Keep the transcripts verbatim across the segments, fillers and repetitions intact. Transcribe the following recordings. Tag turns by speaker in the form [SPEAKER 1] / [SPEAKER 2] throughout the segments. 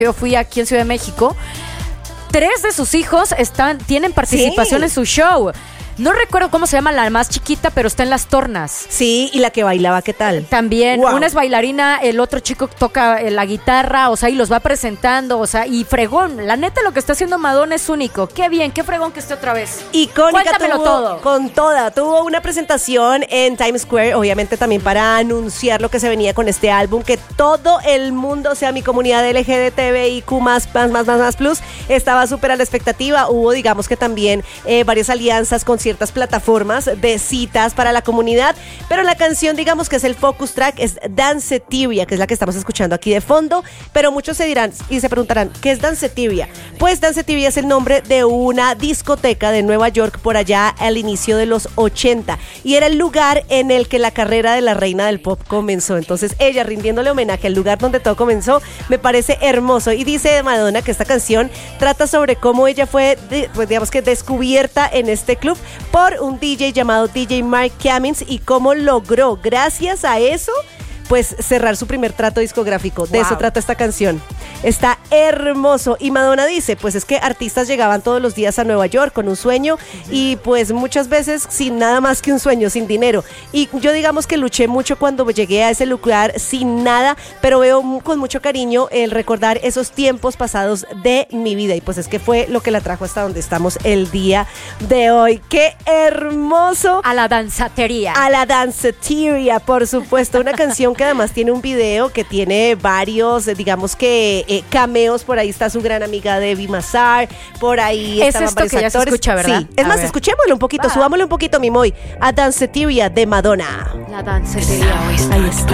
[SPEAKER 1] Yo fui aquí en Ciudad de México. Tres de sus hijos están, tienen participación sí. en su show. No recuerdo cómo se llama la más chiquita, pero está en las tornas.
[SPEAKER 2] Sí, y la que bailaba, ¿qué tal?
[SPEAKER 1] También,
[SPEAKER 2] wow.
[SPEAKER 1] Una es bailarina, el otro chico toca la guitarra, o sea, y los va presentando, o sea, y fregón. La neta, lo que está haciendo Madonna es único. Qué bien, qué fregón que esté otra vez.
[SPEAKER 2] Icónica.
[SPEAKER 1] Cuéntamelo
[SPEAKER 2] tuvo,
[SPEAKER 1] todo.
[SPEAKER 2] Con toda. Tuvo una presentación en Times Square, obviamente también para anunciar lo que se venía con este álbum, que todo el mundo, o sea, mi comunidad L G B T I Q más, más, más, más, más plus, estaba súper a la expectativa. Hubo, digamos que también eh, varias alianzas con ciertas plataformas de citas para la comunidad, pero la canción, digamos que es el focus track, es Danceteria, que es la que estamos escuchando aquí de fondo, pero muchos se dirán y se preguntarán, ¿qué es Danceteria? Pues Danceteria es el nombre de una discoteca de Nueva York por allá al inicio de los ochenta, y era el lugar en el que la carrera de la reina del pop comenzó. Entonces ella rindiéndole homenaje al lugar donde todo comenzó, me parece hermoso. Y dice Madonna que esta canción trata sobre cómo ella fue, pues digamos que descubierta en este club por un D J llamado D J Mark Cummings, y cómo logró, gracias a eso, pues cerrar su primer trato discográfico. De wow. eso trata esta canción. Está hermoso. Y Madonna dice, pues es que artistas llegaban todos los días a Nueva York con un sueño, uh-huh. y pues muchas veces sin nada más que un sueño, sin dinero. Y yo digamos que luché mucho cuando llegué a ese lugar sin nada, pero veo con mucho cariño el recordar esos tiempos pasados de mi vida. Y pues es que fue lo que la trajo hasta donde estamos el día de hoy. ¡Qué hermoso!
[SPEAKER 1] A la dancetería.
[SPEAKER 2] A la danceteria, por supuesto. Una canción que además tiene un video que tiene varios, digamos que eh, cameos. Por ahí está su gran amiga Debbie Mazar, por ahí
[SPEAKER 1] es esto que ya se escucha, ¿verdad?
[SPEAKER 2] Sí. Es a más, ver. escuchémoslo un poquito, Va. subámoslo un poquito, mi Moy, a Danceteria de Madonna.
[SPEAKER 1] La dancetería.
[SPEAKER 2] Ahí está.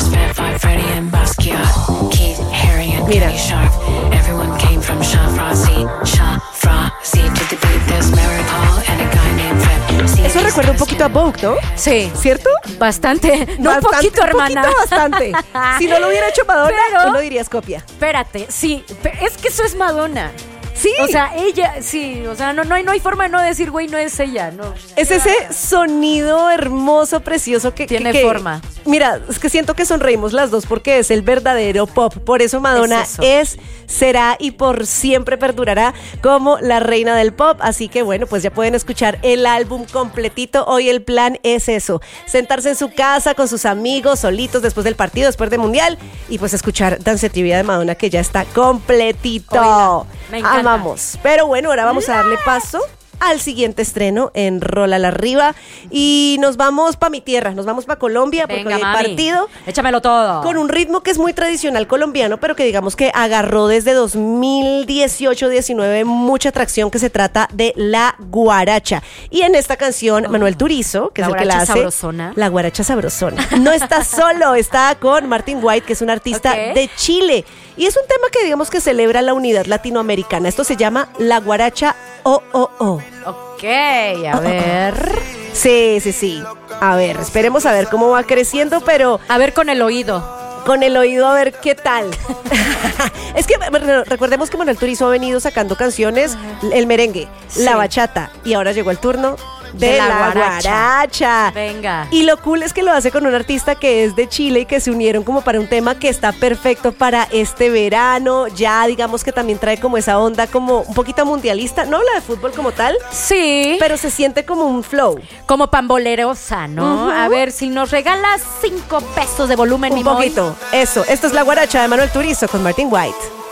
[SPEAKER 2] Mira. Eso recuerda un poquito a Vogue, ¿no?
[SPEAKER 1] Sí.
[SPEAKER 2] ¿Cierto?
[SPEAKER 1] Bastante. No bastante, un poquito, hermana.
[SPEAKER 2] Un poquito, bastante. Si no lo hubiera hecho Madonna, pero, no dirías copia.
[SPEAKER 1] Espérate, sí. Es que eso es Madonna.
[SPEAKER 2] Sí.
[SPEAKER 1] O sea, ella, sí, o sea, no, no, hay, no hay forma de no decir, güey, no es ella, no.
[SPEAKER 2] Es ese sonido hermoso, precioso que
[SPEAKER 1] tiene
[SPEAKER 2] que,
[SPEAKER 1] forma.
[SPEAKER 2] Mira, es que siento que sonreímos las dos porque es el verdadero pop. Por eso Madonna es, eso. es, será y por siempre perdurará como la reina del pop. Así que bueno, pues ya pueden escuchar el álbum completito. Hoy el plan es eso, sentarse en su casa con sus amigos, solitos después del partido, después del mundial, y pues escuchar Danceteria de Madonna, que ya está completito. Oiga, me encanta. Amamos. Pero bueno, ahora vamos a darle paso al siguiente estreno en Rólala Arriba, y nos vamos pa' mi tierra, nos vamos pa' Colombia. Venga, porque hoy hay partido.
[SPEAKER 1] Échamelo todo.
[SPEAKER 2] Con un ritmo que es muy tradicional colombiano, pero que digamos que agarró desde dos mil dieciocho diecinueve mucha atracción, que se trata de la guaracha. Y en esta canción, oh, Manuel Turizo, que es el que la hace.
[SPEAKER 1] Sabrosona.
[SPEAKER 2] La guaracha sabrosona. No está solo, está con Martin White, que es un artista okay. de Chile. Y es un tema que digamos que celebra la unidad latinoamericana. Esto se llama la guaracha O O O.
[SPEAKER 1] Ok, a ver.
[SPEAKER 2] Sí, sí, sí. A ver, esperemos a ver cómo va creciendo, pero...
[SPEAKER 1] A ver con el oído.
[SPEAKER 2] Con el oído, a ver qué tal. Es que recordemos que Manuel Turizo ha venido sacando canciones, uh-huh. el merengue, sí. la bachata, y ahora llegó el turno de, de la, la guaracha. guaracha.
[SPEAKER 1] Venga.
[SPEAKER 2] Y lo cool es que lo hace con un artista que es de Chile y que se unieron como para un tema que está perfecto para este verano. Ya digamos que también trae como esa onda como un poquito mundialista. No habla de fútbol como tal.
[SPEAKER 1] Sí.
[SPEAKER 2] Pero se siente como un flow.
[SPEAKER 1] Como pambolerosa, ¿no? Uh-huh. A ver, si nos regalas cinco pesos de volumen,
[SPEAKER 2] un
[SPEAKER 1] mi
[SPEAKER 2] poquito.
[SPEAKER 1] Moy.
[SPEAKER 2] Eso. Esto es la guaracha de Manuel Turizo con Martin White.